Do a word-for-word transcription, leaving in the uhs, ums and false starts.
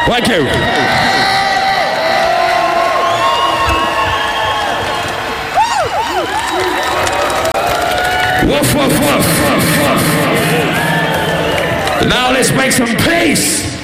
Thank you. Woof, woof, woof, woof, woof. Now let's make some peace.